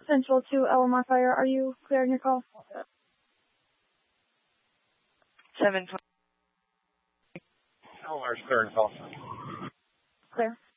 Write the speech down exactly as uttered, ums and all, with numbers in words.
Central to L M R Fire. Are you clear on your call? seven twenty. L M R's clear and call. Clear.